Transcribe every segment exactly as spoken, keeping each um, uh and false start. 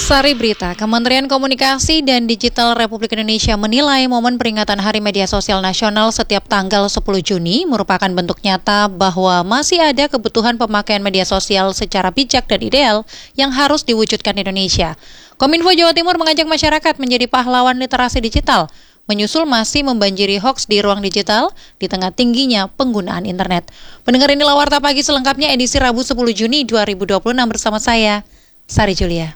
Sari Berita, Kementerian Komunikasi dan Digital Republik Indonesia menilai momen peringatan Hari Media Sosial Nasional setiap tanggal sepuluh Juni merupakan bentuk nyata bahwa masih ada kebutuhan pemakaian media sosial secara bijak dan ideal yang harus diwujudkan di Indonesia. Kominfo Jawa Timur mengajak masyarakat menjadi pahlawan literasi digital, menyusul masih membanjiri hoaks di ruang digital di tengah tingginya penggunaan internet. Pendengar, inilah Warta Pagi selengkapnya edisi Rabu sepuluh Juni dua ribu dua puluh enam bersama saya, Sari Julia.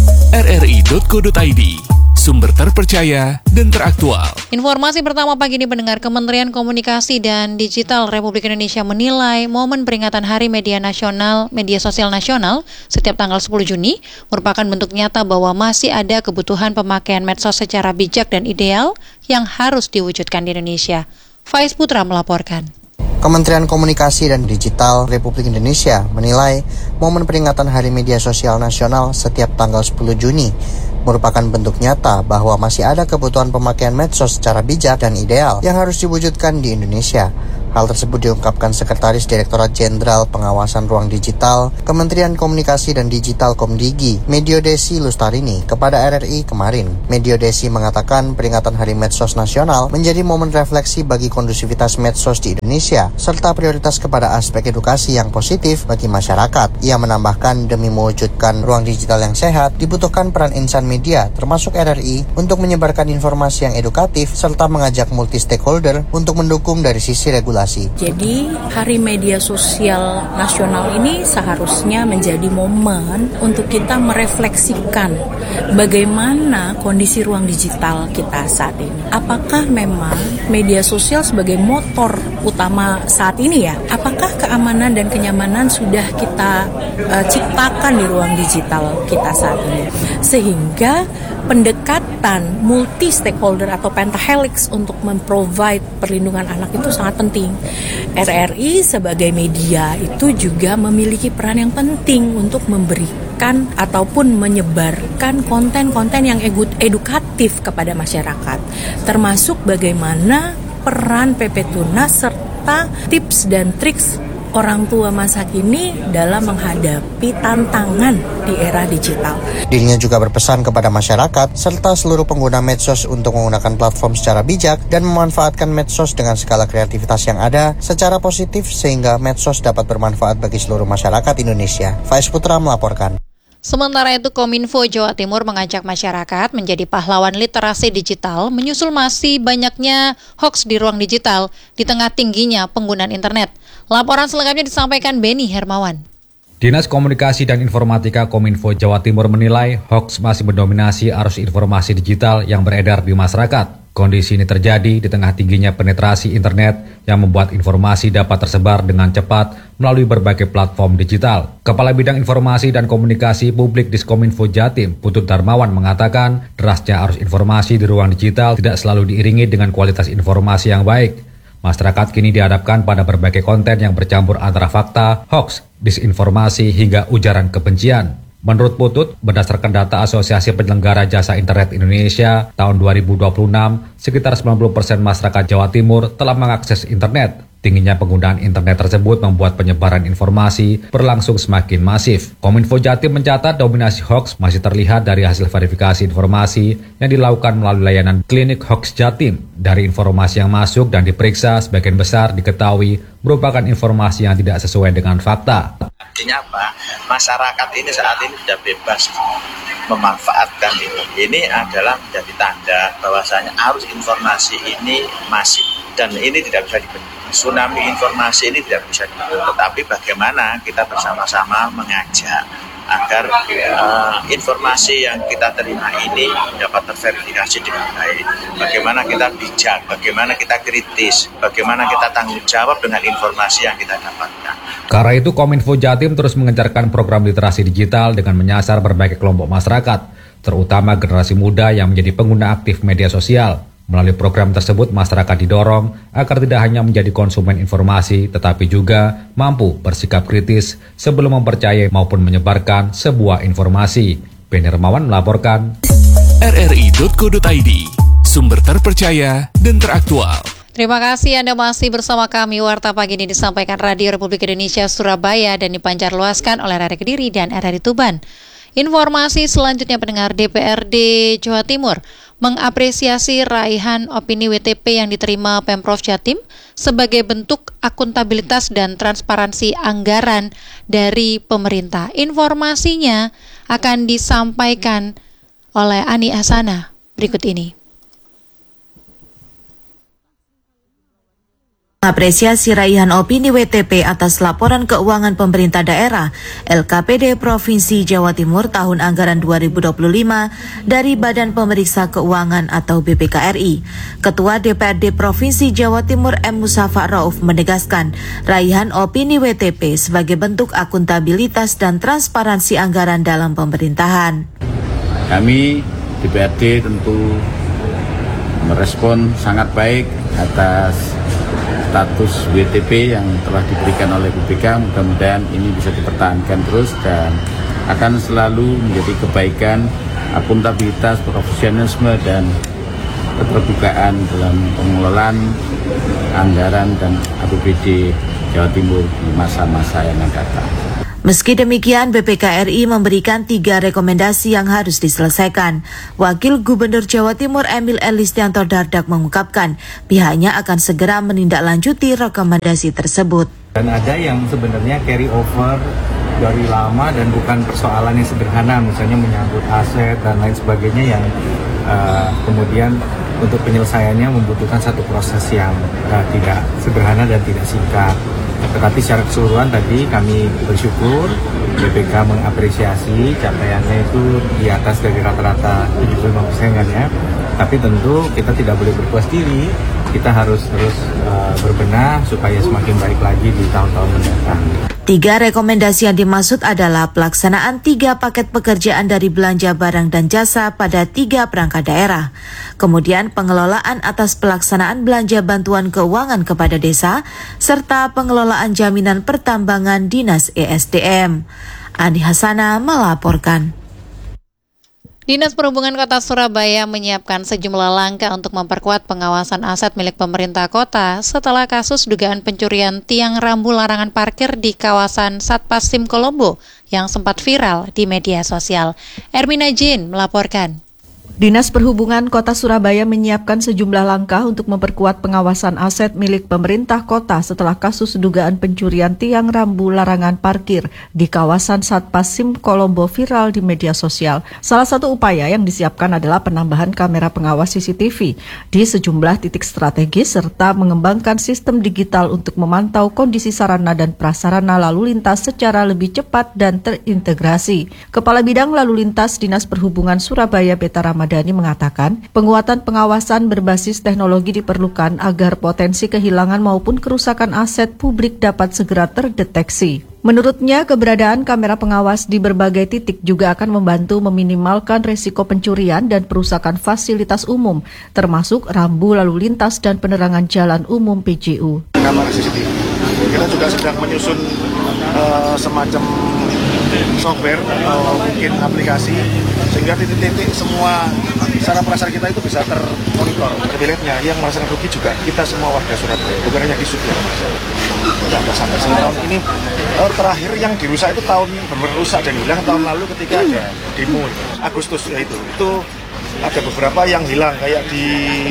R R I titik co titik I D, sumber terpercaya dan teraktual. Informasi pertama pagi ini, pendengar, Kementerian Komunikasi dan Digital Republik Indonesia menilai momen peringatan Hari Media Nasional, Media Sosial Nasional setiap tanggal sepuluh Juni merupakan bentuk nyata bahwa masih ada kebutuhan pemakaian medsos secara bijak dan ideal yang harus diwujudkan di Indonesia. Faiz Putra melaporkan. Kementerian Komunikasi dan Digital Republik Indonesia menilai momen peringatan Hari Media Sosial Nasional setiap tanggal sepuluh Juni merupakan bentuk nyata bahwa masih ada kebutuhan pemakaian medsos secara bijak dan ideal yang harus diwujudkan di Indonesia. Hal tersebut diungkapkan Sekretaris Direktorat Jenderal Pengawasan Ruang Digital Kementerian Komunikasi dan Digital Komdigi, Medio Desi Lustarini, kepada R R I kemarin. Medio Desi mengatakan peringatan Hari Medsos Nasional menjadi momen refleksi bagi kondusivitas medsos di Indonesia, serta prioritas kepada aspek edukasi yang positif bagi masyarakat. Ia menambahkan demi mewujudkan ruang digital yang sehat, dibutuhkan peran insan media, termasuk R R I, untuk menyebarkan informasi yang edukatif, serta mengajak multi-stakeholder untuk mendukung dari sisi regulasi. Jadi, Hari Media Sosial Nasional ini seharusnya menjadi momen untuk kita merefleksikan bagaimana kondisi ruang digital kita saat ini. Apakah memang media sosial sebagai motor utama saat ini ya? Apakah keamanan dan kenyamanan sudah kita uh, ciptakan di ruang digital kita saat ini? Sehingga pendekatan multi-stakeholder atau pentahelix untuk memprovide perlindungan anak itu sangat penting. R R I sebagai media itu juga memiliki peran yang penting untuk memberikan ataupun menyebarkan konten-konten yang edukatif kepada masyarakat, termasuk bagaimana peran P P Tunas serta tips dan triks orang tua masa kini dalam menghadapi tantangan di era digital. Dirinya juga berpesan kepada masyarakat serta seluruh pengguna medsos untuk menggunakan platform secara bijak dan memanfaatkan medsos dengan skala kreativitas yang ada secara positif sehingga medsos dapat bermanfaat bagi seluruh masyarakat Indonesia. Faiz Putra melaporkan. Sementara itu, Kominfo Jawa Timur mengajak masyarakat menjadi pahlawan literasi digital menyusul masih banyaknya hoaks di ruang digital di tengah tingginya penggunaan internet. Laporan selengkapnya disampaikan Beni Hermawan. Dinas Komunikasi dan Informatika Kominfo Jawa Timur menilai hoaks masih mendominasi arus informasi digital yang beredar di masyarakat. Kondisi ini terjadi di tengah tingginya penetrasi internet yang membuat informasi dapat tersebar dengan cepat melalui berbagai platform digital. Kepala Bidang Informasi dan Komunikasi Publik Diskominfo Jatim, Putut Darmawan, mengatakan derasnya arus informasi di ruang digital tidak selalu diiringi dengan kualitas informasi yang baik. Masyarakat kini dihadapkan pada berbagai konten yang bercampur antara fakta, hoaks, disinformasi, hingga ujaran kebencian. Menurut Putut, berdasarkan data Asosiasi Penyelenggara Jasa Internet Indonesia tahun dua ribu dua puluh enam, sekitar sembilan puluh persen masyarakat Jawa Timur telah mengakses internet. Tingginya penggunaan internet tersebut membuat penyebaran informasi berlangsung semakin masif. Kominfo Jatim mencatat dominasi hoaks masih terlihat dari hasil verifikasi informasi yang dilakukan melalui layanan Klinik Hoaks Jatim. Dari informasi yang masuk dan diperiksa, sebagian besar diketahui merupakan informasi yang tidak sesuai dengan fakta. Artinya apa? Masyarakat ini saat ini sudah bebas memanfaatkan itu. Ini adalah menjadi tanda bahwasanya arus informasi ini masif dan ini tidak bisa dibendung. Tsunami informasi ini tidak bisa dibendung. Tetapi bagaimana kita bersama-sama mengajak agar uh, informasi yang kita terima ini dapat terverifikasi dengan baik. Bagaimana kita bijak, bagaimana kita kritis, bagaimana kita tanggung jawab dengan informasi yang kita dapatkan. Karena itu, Kominfo Jatim terus mengencarkan program literasi digital dengan menyasar berbagai kelompok masyarakat, terutama generasi muda yang menjadi pengguna aktif media sosial. Melalui program tersebut, masyarakat didorong agar tidak hanya menjadi konsumen informasi, tetapi juga mampu bersikap kritis sebelum mempercayai maupun menyebarkan sebuah informasi. Beni Hermawan melaporkan. R R I titik co titik I D, sumber terpercaya dan teraktual. Terima kasih Anda masih bersama kami. Warta Pagi ini disampaikan Radio Republik Indonesia Surabaya dan dipancarluaskan oleh R R I Kediri dan R R I Tuban. Informasi selanjutnya, pendengar, D P R D Jawa Timur mengapresiasi raihan opini W T P yang diterima Pemprov Jatim sebagai bentuk akuntabilitas dan transparansi anggaran dari pemerintah. Informasinya akan disampaikan oleh Ani Asana berikut ini. Apresiasi raihan opini W T P atas laporan keuangan pemerintah daerah L K P D Provinsi Jawa Timur tahun anggaran dua ribu dua puluh lima dari Badan Pemeriksa Keuangan atau B P K R I. Ketua D P R D Provinsi Jawa Timur M. Musafa Rauf menegaskan raihan opini W T P sebagai bentuk akuntabilitas dan transparansi anggaran dalam pemerintahan. Kami D P R D tentu merespon sangat baik atas status W T P yang telah diberikan oleh B P K. Mudah-mudahan ini bisa dipertahankan terus dan akan selalu menjadi kebaikan, akuntabilitas, profesionalisme dan keterbukaan dalam pengelolaan anggaran dan A P B D Jawa Timur di masa-masa yang akan datang. Meski demikian, B P K R I memberikan tiga rekomendasi yang harus diselesaikan. Wakil Gubernur Jawa Timur Emil Elistianto Dardak mengungkapkan pihaknya akan segera menindaklanjuti rekomendasi tersebut. Dan ada yang sebenarnya carry over dari lama dan bukan persoalan yang sederhana, misalnya menyangkut aset dan lain sebagainya yang uh, kemudian untuk penyelesaiannya membutuhkan satu proses yang uh, tidak sederhana dan tidak singkat. Tetapi secara keseluruhan tadi kami bersyukur B P K mengapresiasi capaiannya itu di atas dari rata-rata tujuh puluh lima persen kan ya. Tapi tentu kita tidak boleh berpuas diri, kita harus terus uh, berbenah supaya semakin baik lagi di tahun-tahun mendatang. Tiga rekomendasi yang dimaksud adalah pelaksanaan tiga paket pekerjaan dari belanja barang dan jasa pada tiga perangkat daerah. Kemudian pengelolaan atas pelaksanaan belanja bantuan keuangan kepada desa, serta pengelolaan jaminan pertambangan Dinas E S D M. Ani Hasana melaporkan. Dinas Perhubungan Kota Surabaya menyiapkan sejumlah langkah untuk memperkuat pengawasan aset milik pemerintah kota setelah kasus dugaan pencurian tiang rambu larangan parkir di kawasan Satpasim Kolombo yang sempat viral di media sosial. Ermina Jin melaporkan. Dinas Perhubungan Kota Surabaya menyiapkan sejumlah langkah untuk memperkuat pengawasan aset milik pemerintah kota setelah kasus dugaan pencurian tiang rambu larangan parkir di kawasan Satpasim Kolombo viral di media sosial. Salah satu upaya yang disiapkan adalah penambahan kamera pengawas C C T V di sejumlah titik strategis serta mengembangkan sistem digital untuk memantau kondisi sarana dan prasarana lalu lintas secara lebih cepat dan terintegrasi. Kepala Bidang Lalu Lintas Dinas Perhubungan Surabaya Beta Ramadhani mengatakan, penguatan pengawasan berbasis teknologi diperlukan agar potensi kehilangan maupun kerusakan aset publik dapat segera terdeteksi. Menurutnya, keberadaan kamera pengawas di berbagai titik juga akan membantu meminimalkan resiko pencurian dan perusakan fasilitas umum, termasuk rambu lalu lintas dan penerangan jalan umum P J U. Kamera C C T V. Kita juga sedang menyusun uh, semacam software atau mungkin aplikasi sehingga titik-titik semua sarana prasarana kita itu bisa termonitor. Terlihatnya yang merasakan rugi juga kita semua warga Surabaya, bukan hanya di Sub yang sudah sampai tahun ini. Terakhir yang dirusak itu tahun benar rusak dan hilang tahun lalu ketika ada demo Agustus ya itu itu ada beberapa yang hilang kayak di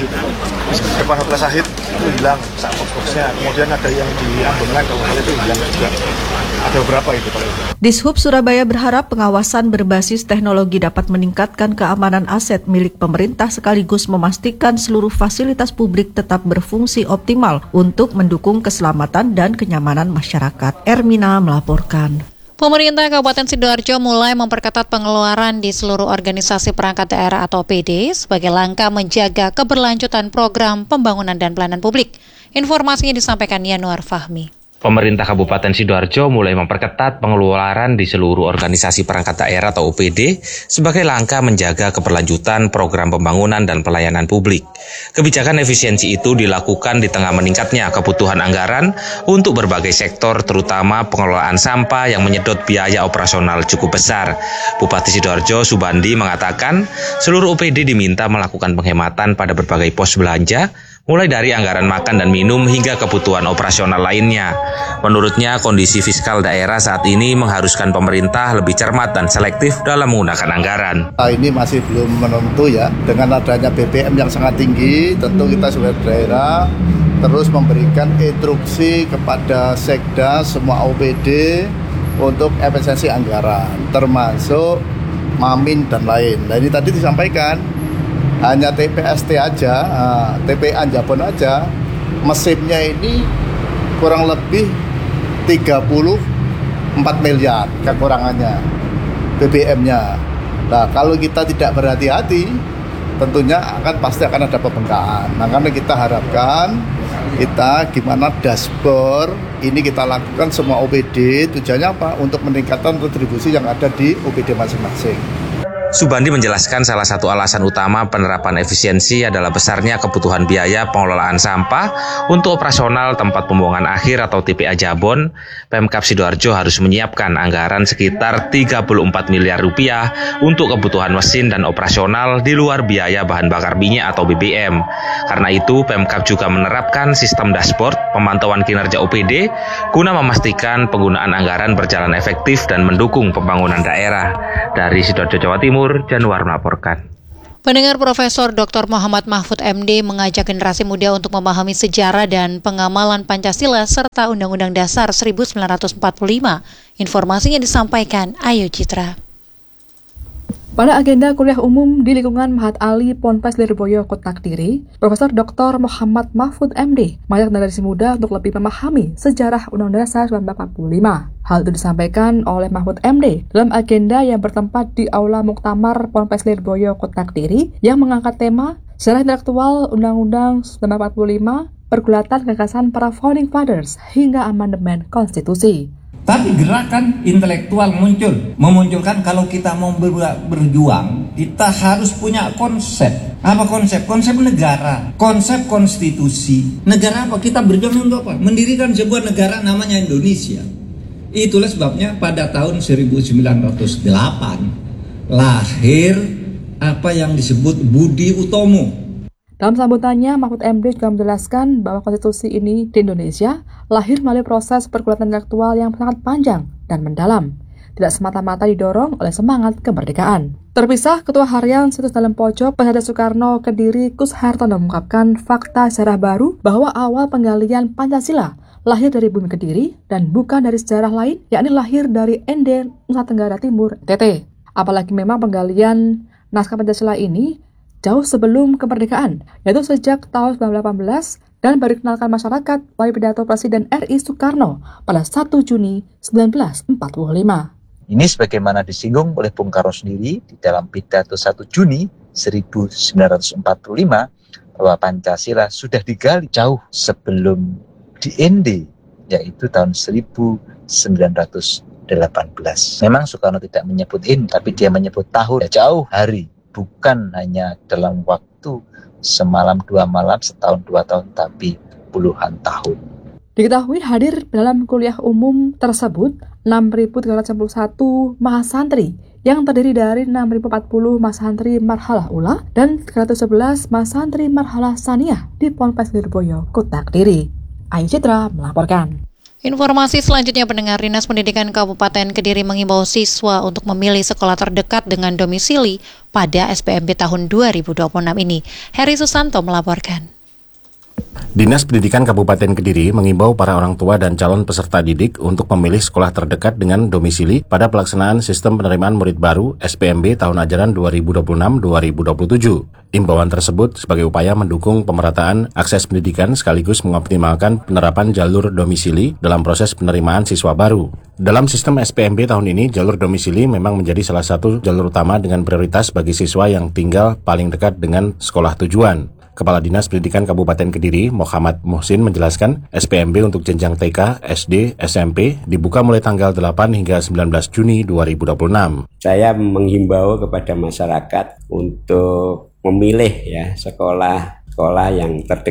depan Hotel Sahid itu hilang sak box-boxnya, kemudian ada yang di Ambongan kalau itu hilang juga. Ada beberapa itu Pak. Dishub Surabaya berharap pengawasan berbasis teknologi dapat meningkatkan keamanan aset milik pemerintah sekaligus memastikan seluruh fasilitas publik tetap berfungsi optimal untuk mendukung keselamatan dan kenyamanan masyarakat. Ermina melaporkan. Pemerintah Kabupaten Sidoarjo mulai memperketat pengeluaran di seluruh organisasi perangkat daerah atau O P D sebagai langkah menjaga keberlanjutan program pembangunan dan pelayanan publik. Informasinya disampaikan Yanuar Fahmi. Pemerintah Kabupaten Sidoarjo mulai memperketat pengeluaran di seluruh organisasi perangkat daerah atau O P D sebagai langkah menjaga keberlanjutan program pembangunan dan pelayanan publik. Kebijakan efisiensi itu dilakukan di tengah meningkatnya kebutuhan anggaran untuk berbagai sektor, terutama pengelolaan sampah yang menyedot biaya operasional cukup besar. Bupati Sidoarjo Subandi mengatakan seluruh O P D diminta melakukan penghematan pada berbagai pos belanja, mulai dari anggaran makan dan minum hingga kebutuhan operasional lainnya. Menurutnya, kondisi fiskal daerah saat ini mengharuskan pemerintah lebih cermat dan selektif dalam menggunakan anggaran. Ini masih belum menentu ya, dengan adanya B B M yang sangat tinggi, tentu kita sebagai daerah terus memberikan instruksi kepada Sekda, semua O P D untuk efisiensi anggaran, termasuk Mamin dan lain. Nah ini tadi disampaikan, hanya T P S T aja, uh, T P A Anjabon aja, mesinnya ini kurang lebih tiga puluh empat miliar kekurangannya B B M-nya. Nah kalau kita tidak berhati-hati, tentunya akan pasti akan ada pembengkakan. Makanya kita harapkan kita gimana dashboard ini kita lakukan semua O P D, tujuannya apa? Untuk meningkatkan retribusi yang ada di O P D masing-masing. Subandi menjelaskan salah satu alasan utama penerapan efisiensi adalah besarnya kebutuhan biaya pengelolaan sampah untuk operasional tempat pembuangan akhir atau T P A Jabon. Pemkab Sidoarjo harus menyiapkan anggaran sekitar tiga puluh empat miliar rupiah untuk kebutuhan mesin dan operasional di luar biaya bahan bakar minyak atau B B M. Karena itu, Pemkab juga menerapkan sistem dashboard pemantauan kinerja O P D guna memastikan penggunaan anggaran berjalan efektif dan mendukung pembangunan daerah. Dari Sidoarjo, Jawa Timur, Januar melaporkan. Pendengar, Profesor Doktor Muhammad Mahfud M D mengajak generasi muda untuk memahami sejarah dan pengamalan Pancasila serta Undang-Undang Dasar seribu sembilan ratus empat puluh lima. Informasinya disampaikan Ayu Citra. Pada agenda kuliah umum di lingkungan Mahat Ali Ponpes Lirboyo Kota Kediri, Profesor Doktor Muhammad Mahfud M D mengajak generasi muda untuk lebih memahami sejarah Undang-Undang Dasar seribu sembilan ratus empat puluh lima. Hal itu disampaikan oleh Mahfud M D dalam agenda yang bertempat di Aula Muktamar Ponpes Lirboyo Kota Kediri yang mengangkat tema Sejarah Intelektual Undang-Undang seribu sembilan ratus empat puluh lima, Pergulatan Gagasan Para Founding Fathers hingga Amandemen Konstitusi. Tapi gerakan intelektual muncul, memunculkan kalau kita mau ber- berjuang, kita harus punya konsep. Apa konsep? Konsep negara, konsep konstitusi. Negara apa? Kita berjuang untuk apa? Mendirikan sebuah negara namanya Indonesia. Itulah sebabnya pada tahun seribu sembilan ratus delapan lahir apa yang disebut Budi Utomo. Dalam sambutannya, Mahfud M D juga menjelaskan bahwa konstitusi ini di Indonesia lahir melalui proses pergulatan intelektual yang sangat panjang dan mendalam, tidak semata-mata didorong oleh semangat kemerdekaan. Terpisah, Ketua Harian Situs Dalam Pojok Pesada Soekarno Kediri Kus Hartono mengungkapkan fakta sejarah baru bahwa awal penggalian Pancasila lahir dari bumi Kediri dan bukan dari sejarah lain, yakni lahir dari N D Nusa Tenggara Timur, N T T. Apalagi memang penggalian naskah Pancasila ini jauh sebelum kemerdekaan, yaitu sejak tahun seribu sembilan ratus delapan belas dan baru dikenalkan masyarakat melalui pidato Presiden R I Soekarno pada satu Juni seribu sembilan ratus empat puluh lima. Ini sebagaimana disinggung oleh Bung Karno sendiri di dalam pidato satu Juni seribu sembilan ratus empat puluh lima bahwa Pancasila sudah digali jauh sebelum di N D, yaitu tahun seribu sembilan ratus delapan belas. Memang Soekarno tidak menyebut ini, tapi dia menyebut tahun, ya jauh hari. Bukan hanya dalam waktu semalam dua malam, setahun dua tahun, tapi puluhan tahun. Diketahui hadir dalam kuliah umum tersebut enam ribu tiga ratus sembilan puluh satu mahasantri yang terdiri dari enam ribu empat puluh mahasantri marhalah ula dan tiga ratus sebelas mahasantri marhalah saniyah di Ponpes Lirboyo, Kota Kediri. Ayu Citra melaporkan. Informasi selanjutnya, pendengar, Dinas Pendidikan Kabupaten Kediri mengimbau siswa untuk memilih sekolah terdekat dengan domisili pada S P M B tahun dua ribu dua puluh enam ini. Heri Susanto melaporkan. Dinas Pendidikan Kabupaten Kediri mengimbau para orang tua dan calon peserta didik untuk memilih sekolah terdekat dengan domisili pada pelaksanaan sistem penerimaan murid baru S P M B tahun ajaran dua ribu dua puluh enam dua ribu dua puluh tujuh. Imbauan tersebut sebagai upaya mendukung pemerataan akses pendidikan sekaligus mengoptimalkan penerapan jalur domisili dalam proses penerimaan siswa baru. Dalam sistem S P M B tahun ini, jalur domisili memang menjadi salah satu jalur utama dengan prioritas bagi siswa yang tinggal paling dekat dengan sekolah tujuan. Kepala Dinas Pendidikan Kabupaten Kediri, Muhammad Muhsin, menjelaskan S P M B untuk jenjang T K, S D, S M P dibuka mulai tanggal delapan hingga sembilan belas Juni dua ribu dua puluh enam. Saya menghimbau kepada masyarakat untuk memilih ya sekolah sekolah yang terdekat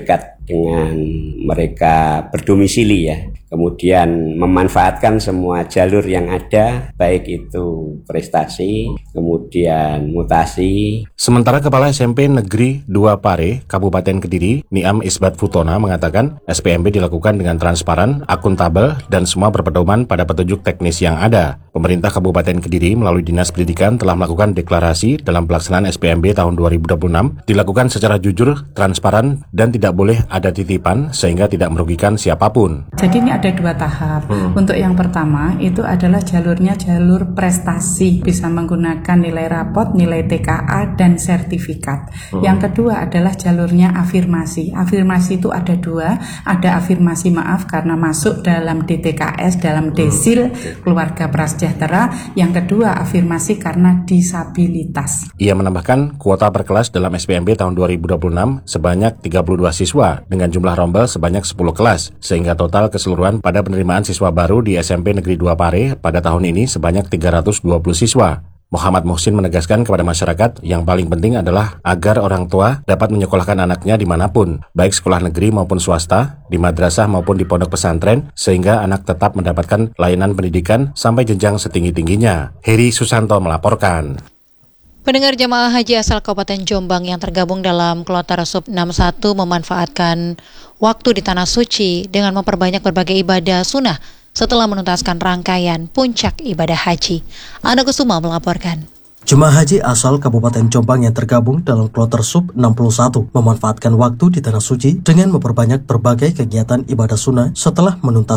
dengan mereka berdomisili ya. Kemudian memanfaatkan semua jalur yang ada, baik itu prestasi, kemudian mutasi. Sementara Kepala S M P Negeri dua Pare, Kabupaten Kediri, Niam Isbat Futona mengatakan S P M B dilakukan dengan transparan, akuntabel, dan semua berpedoman pada petunjuk teknis yang ada. Pemerintah Kabupaten Kediri melalui Dinas Pendidikan telah melakukan deklarasi dalam pelaksanaan S P M B tahun dua ribu dua puluh enam, dilakukan secara jujur, transparan, dan tidak boleh ada titipan sehingga tidak merugikan siapapun. Jadi ini ada dua tahap. Hmm. Untuk yang pertama itu adalah jalurnya jalur prestasi, bisa menggunakan nilai rapot, nilai T K A, dan sertifikat. Hmm. Yang kedua adalah jalurnya afirmasi. Afirmasi itu ada dua, ada afirmasi maaf karena masuk dalam D T K S, dalam desil keluarga prasejahtera. Yang kedua afirmasi karena disabilitas. Ia menambahkan kuota per kelas dalam S P M B tahun dua ribu dua puluh enam sebanyak tiga puluh dua siswa dengan jumlah rombel sebanyak sepuluh kelas, sehingga total keseluruhan pada penerimaan siswa baru di S M P Negeri dua Pare pada tahun ini sebanyak tiga ratus dua puluh siswa. Muhammad Muhsin menegaskan kepada masyarakat yang paling penting adalah agar orang tua dapat menyekolahkan anaknya dimanapun, baik sekolah negeri maupun swasta, di madrasah maupun di pondok pesantren, sehingga anak tetap mendapatkan layanan pendidikan sampai jenjang setinggi-tingginya. Heri Susanto melaporkan. Pendengar jamaah haji asal Kabupaten Jombang yang tergabung dalam Kloter Sub enam puluh satu memanfaatkan waktu di Tanah Suci dengan memperbanyak berbagai ibadah sunnah setelah menuntaskan rangkaian puncak ibadah haji. Ana Kusuma melaporkan. Jemaah haji asal Kabupaten Jombang yang tergabung dalam Kloter Sub enam puluh satu memanfaatkan waktu di Tanah Suci dengan memperbanyak berbagai kegiatan ibadah sunnah setelah menuntaskan